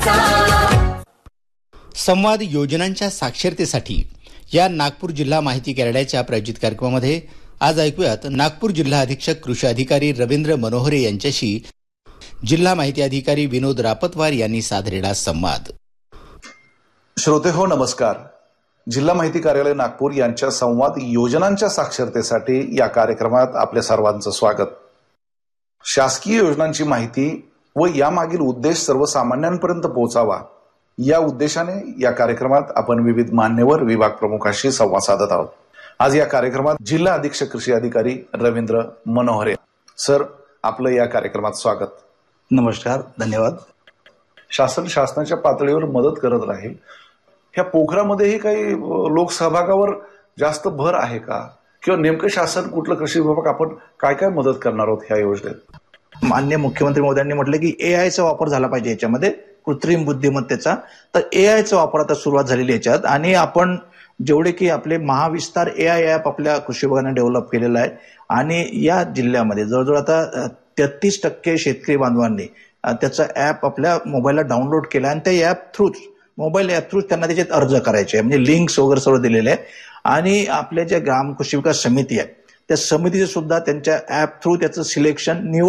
संवाद योजनांच्या साक्षरतेसाठी या नागपूर जिल्हा माहिती कार्यालयाच्या प्रायोजित कार्यक्रमामध्ये आज ऐकूयात नागपूर जिल्हा अधीक्षक कृषी अधिकारी रवींद्र मनोहरे यांच्याशी जिल्हा माहिती अधिकारी विनोद रापतवार यांनी साधलेला संवाद. श्रोते हो, नमस्कार. जिल्हा माहिती कार्यालय नागपूर यांच्या संवाद योजनांच्या साक्षरतेसाठी या कार्यक्रमात आपल्या सर्वांचं स्वागत. शासकीय योजनांची माहिती व यामागील उद्देश सर्वसामान्यांपर्यंत पोहोचावा या उद्देशाने या कार्यक्रमात आपण विविध मान्यवर विभाग प्रमुखांशी संवाद साधत आहोत. आज या कार्यक्रमात जिल्हा अधीक्षक कृषी अधिकारी रवींद्र मनोहरे सर, आपलं या कार्यक्रमात स्वागत. नमस्कार, धन्यवाद. शासन शासनाच्या पातळीवर मदत करत राहील. ह्या पोखरामध्येही काही लोकसहभागावर जास्त भर आहे का, किंवा नेमकं शासन कुठलं कृषी विभाग आपण काय काय मदत करणार आहोत ह्या योजनेत? माननीय मुख्यमंत्री महोदयांनी म्हटलं की एआयचा वापर झाला पाहिजे याच्यामध्ये, कृत्रिम बुद्धिमत्तेचा. तर एआयचा वापर आता सुरुवात झालेली याच्यात, आणि आपण जेवढे की आपले महाविस्तार एआय ॲप आपल्या कृषी विभागाने डेव्हलप केलेला आहे, आणि या जिल्ह्यामध्ये जवळजवळ आता 33% शेतकरी बांधवांनी त्याचा ॲप आपल्या मोबाईलला डाउनलोड केला, आणि त्या मोबाईल ॲप थ्रू त्यांना त्याच्यात अर्ज करायचे, म्हणजे लिंक्स वगैरे सर्व दिलेले आहे. आणि आपल्या ज्या ग्राम कृषी विकास समिती आहे त्या समितीचे सुद्धा त्यांच्या ॲप थ्रू त्याचं सिलेक्शन, निवड